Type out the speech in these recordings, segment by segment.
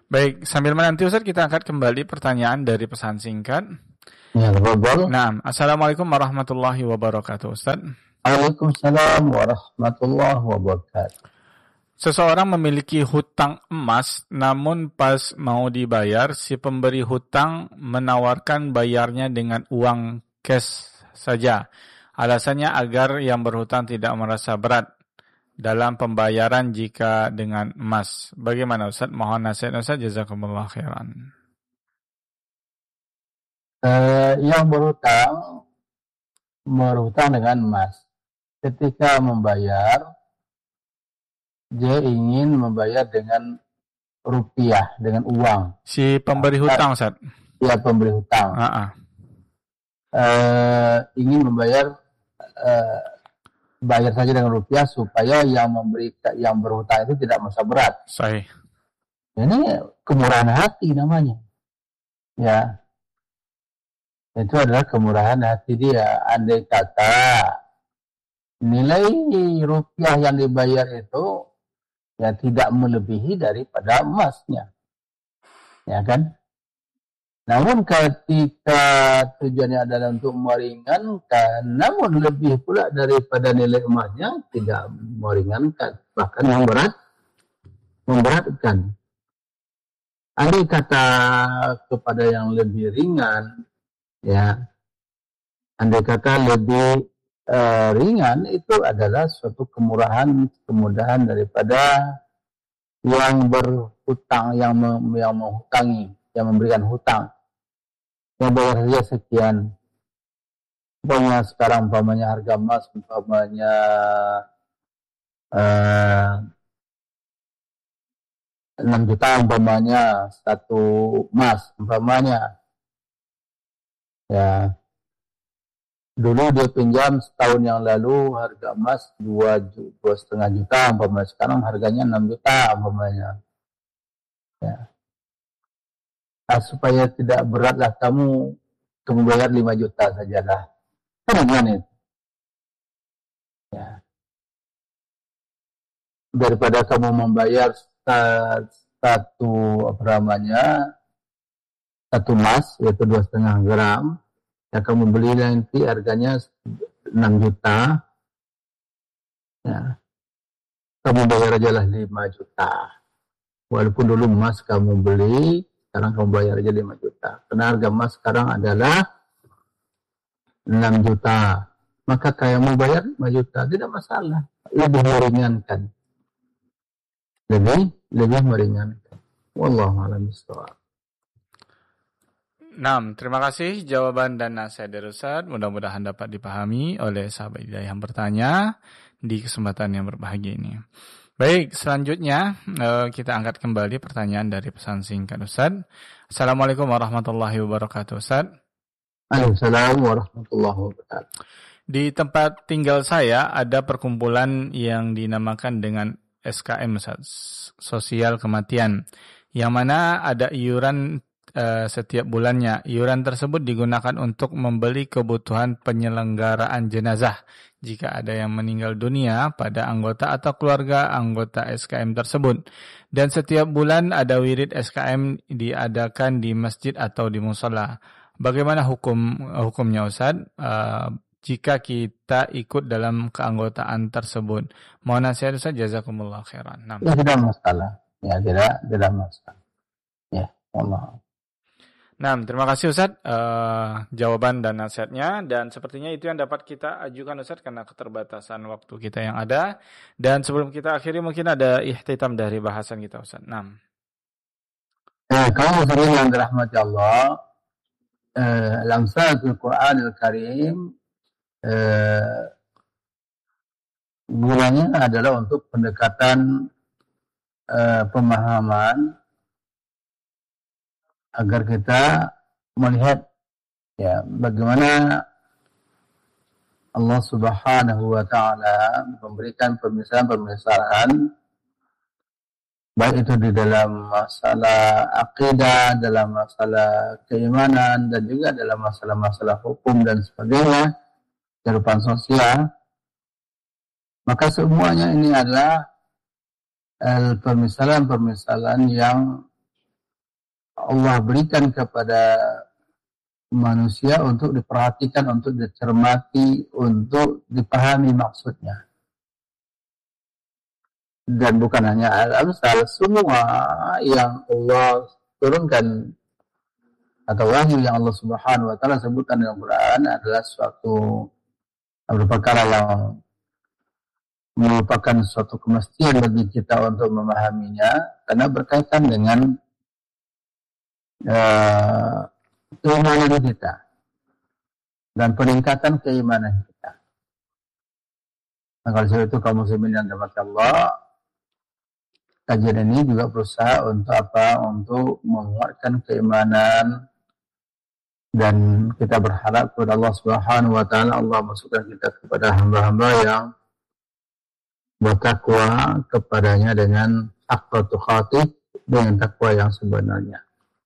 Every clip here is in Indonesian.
Baik, sambil menanti Ustaz, kita angkat kembali pertanyaan dari pesan singkat. Ya, betul. Nah, Assalamualaikum warahmatullahi wabarakatuh, Ustaz. Waalaikumsalam warahmatullahi wabarakatuh. Seseorang memiliki hutang emas, namun pas mau dibayar, si pemberi hutang menawarkan bayarnya dengan uang cash saja. Alasannya agar yang berhutang tidak merasa berat dalam pembayaran jika dengan emas. Bagaimana Ustaz? Mohon nasihat Ustaz, jazakumullah khairan. Yang berhutang dengan emas. Ketika membayar, dia ingin membayar dengan rupiah, dengan uang. Si pemberi hutang, Ustaz? Ya, pemberi hutang. Ingin membayar, bayar saja dengan rupiah supaya yang berhutang itu tidak merasa berat. Sahih. Ini kemurahan hati namanya. Ya, itu adalah kemurahan hati dia. Andai kata nilai rupiah yang dibayar itu ya tidak melebihi daripada emasnya, ya kan? Namun ketika tujuannya adalah untuk meringankan, namun lebih pula daripada nilai emasnya, tidak meringankan, bahkan yang memberatkan. Andai kata kepada yang lebih ringan, ya, andai kata lebih ringan, itu adalah suatu kemudahan daripada yang berhutang, yang menghutangi, yang memberikan hutang. Yang bayar saja sekian. Umpamanya sekarang, umpamanya harga emas, umpamanya 6 juta, umpamanya satu emas, umpamanya. Ya. Dulu dia pinjam setahun yang lalu harga emas 2,5 juta, umpamanya sekarang harganya 6 juta, umpamanya. Ya. Nah, supaya tidak beratlah kamu bayar 5 juta sajalah. Kan itu. Ya. Daripada kamu membayar satu emas, yaitu 2,5 gram, ya kamu beli nanti harganya 6 juta, ya, kamu bayar aja lah 5 juta. Walaupun dulu emas kamu beli, sekarang kamu bayar aja 5 juta. Karena harga emas sekarang adalah 6 juta. Maka kamu bayar 5 juta, tidak masalah. Lebih meringankan. Lebih meringankan. Wallahu a'lam bishawab. Nah, terima kasih jawaban dan nasihat dari Ustaz. Mudah-mudahan dapat dipahami oleh sahabat hidayah yang bertanya di kesempatan yang berbahagia ini. Baik, selanjutnya kita angkat kembali pertanyaan dari pesan singkat Ustaz. Assalamualaikum warahmatullahi wabarakatuh, Ustaz. Waalaikumsalam warahmatullahi wabarakatuh. Di tempat tinggal saya ada perkumpulan yang dinamakan dengan SKM, Ustaz, Sosial Kematian, yang mana ada iuran setiap bulannya. Iuran tersebut digunakan untuk membeli kebutuhan penyelenggaraan jenazah jika ada yang meninggal dunia pada anggota atau keluarga anggota SKM tersebut. Dan setiap bulan ada wirid SKM diadakan di masjid atau di mushola. Bagaimana hukumnya, Ustaz, jika kita ikut dalam keanggotaan tersebut? Mohon nasihat Ustaz, jazakumullah khairan. Ya, tidak masalah. Ya, tidak masalah. Ya, Allah. Nah, terima kasih Ustaz jawaban dan nasihatnya, dan sepertinya itu yang dapat kita ajukan Ustaz karena keterbatasan waktu kita yang ada. Dan sebelum kita akhiri mungkin ada ihtitam dari bahasan kita Ustaz. Nah. Kalau muslimin yang dirahmati Allah, al-amsalatul Qur'anil Karim gunanya adalah untuk pendekatan pemahaman agar kita melihat ya bagaimana Allah Subhanahu wa taala memberikan permisalan baik itu di dalam masalah akidah, dalam masalah keimanan, dan juga dalam masalah-masalah hukum dan sebagainya, kehidupan sosial. Maka semuanya ini adalah permisalan-permisalan yang Allah berikan kepada manusia untuk diperhatikan, untuk dicermati, untuk dipahami maksudnya. Dan bukan hanya al-amsal, semua yang Allah turunkan atau wahyu yang Allah Subhanahu wa taala sebutkan dalam Quran adalah suatu perkara yang merupakan suatu kemestian bagi kita untuk memahaminya karena berkaitan dengan keimanan kita dan peningkatan keimanan kita. Nah, kalau sebab itu kaum muslimin yang dirahmati Allah, kajian ini juga berusaha untuk apa? Untuk menguatkan keimanan, dan kita berharap kepada Allah Subhanahu wa taala Allah masukkan kita kepada hamba-hamba yang bertakwa kepadanya dengan haqqa tuqatih, dengan takwa yang sebenarnya.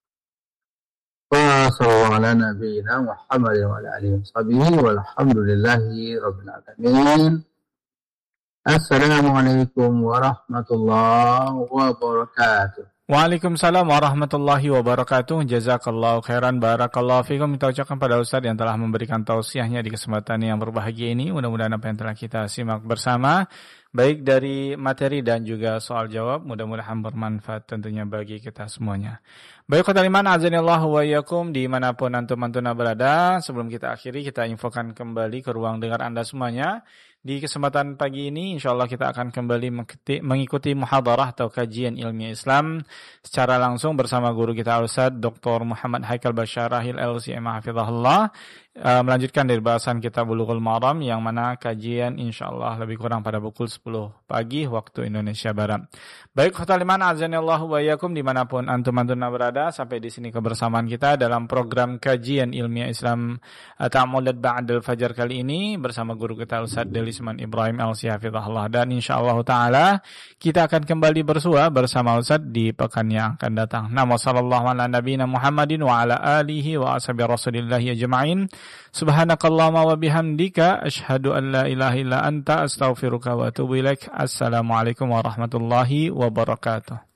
Wa sallallahu ala nabiyyina Muhammadin wa ala alihi washabihi walhamdulillahi rabbil alamin. Assalamualaikum warahmatullahi wabarakatuh. Waalaikumsalam warahmatullahi wabarakatuh. Jazakallahu khairan, barakallahu fikum. Kita ucapkan pada Ustaz yang telah memberikan tausiahnya di kesempatan yang berbahagia ini. Mudah-mudahan apa yang telah kita simak bersama, baik dari materi dan juga soal jawab, mudah-mudahan bermanfaat tentunya bagi kita semuanya. Baik kota liman, azanillahu wa iyyakum dimanapun antum-antuna berada. Sebelum kita akhiri, kita infokan kembali ke ruang dengar Anda semuanya. Di kesempatan pagi ini, insyaAllah kita akan kembali mengikuti muhadarah atau kajian ilmiah Islam secara langsung bersama guru kita Ustaz Dr. Muhammad Haikal Basyarahil LCM Hafizahullah, melanjutkan dari bahasan kitab Bulughul Maram yang mana kajian insyaAllah lebih kurang pada pukul 10 pagi waktu Indonesia Barat. Baik kota liman, azanillahu wa iyyakum dimanapun antum-antuna berada, sampai di sini kebersamaan kita dalam program kajian ilmiah Islam Ta'amulat Ba'dal Fajar kali ini bersama guru kita Ustaz Delisman Ibrahim LC Hafizahullah, dan insyaallah ta'ala kita akan kembali bersua bersama Ustaz di pekan yang akan datang. Nama sallallahu ala nabiyina Muhammadin wa ala alihi wa ashabi rasulillahi ajma'in. Subhanakallahumma wa bihamdika asyhadu an la ilaha illa anta astaghfiruka wa atubu ilaik. Assalamualaikum warahmatullahi wabarakatuh.